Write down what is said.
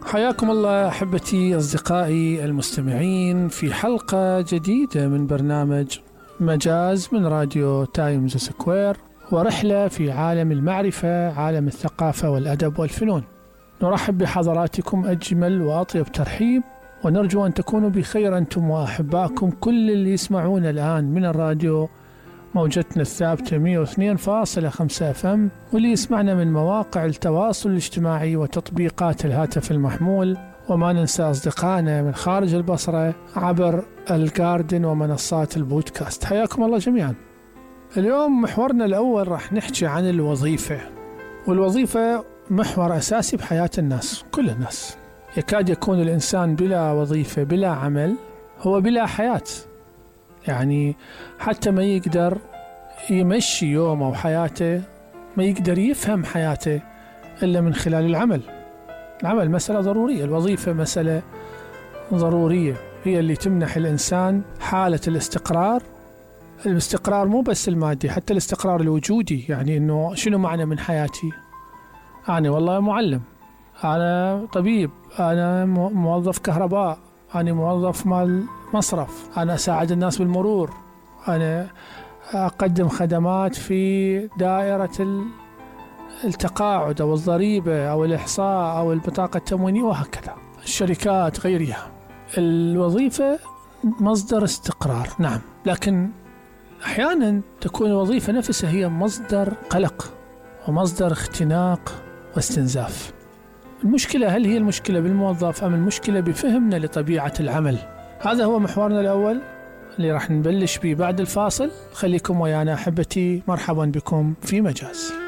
حياكم الله أحبتي أصدقائي المستمعين في حلقة جديدة من برنامج مجاز من راديو تايمز سكوير، ورحلة في عالم المعرفة، عالم الثقافة والأدب والفنون. نرحب بحضراتكم أجمل وأطيب ترحيب، ونرجو أن تكونوا بخير أنتم وأحبائكم كل اللي يسمعون الآن من الراديو موجتنا الثابتة 102.5 FM، واللي يسمعنا من مواقع التواصل الاجتماعي وتطبيقات الهاتف المحمول، وما ننسى أصدقائنا من خارج البصرة عبر الجاردن ومنصات البودكاست. حياكم الله جميعا. اليوم محورنا الأول راح نحكي عن الوظيفة، والوظيفة محور أساسي بحياة الناس، كل الناس. يكاد يكون الإنسان بلا وظيفة بلا عمل هو بلا حياة، يعني حتى ما يقدر يمشي يومه وحياته، ما يقدر يفهم حياته إلا من خلال العمل. العمل مسألة ضرورية، الوظيفة مسألة ضرورية، هي اللي تمنح الإنسان حالة الاستقرار مو بس المادي، حتى الاستقرار الوجودي. يعني إنه شنو معنى من حياتي؟ أنا والله معلم، أنا طبيب، أنا موظف كهرباء، أنا موظف مال مصرف، أنا أساعد الناس بالمرور، أنا أقدم خدمات في دائرة التقاعد أو الضريبة أو الإحصاء أو البطاقة التموينية وهكذا، الشركات غيرها. الوظيفة مصدر استقرار، نعم، لكن أحيانا تكون الوظيفة نفسها هي مصدر قلق ومصدر اختناق واستنزاف. المشكلة، هل هي المشكلة بالموظف أم المشكلة بفهمنا لطبيعة العمل؟ هذا هو محورنا الأول اللي راح نبلش به بعد الفاصل. خليكم ويانا أحبتي، مرحبا بكم في مجاز.